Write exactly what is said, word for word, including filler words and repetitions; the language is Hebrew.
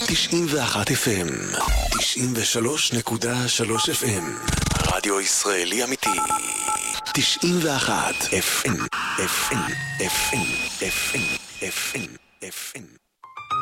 תשעים ואחת אף אם, תשעים ושלוש נקודה שלוש אף אם, רדיו ישראלי אמיתי. תשעים ואחת אף אם, אף אם, אף אם, אף אם, אף אם, אף אם.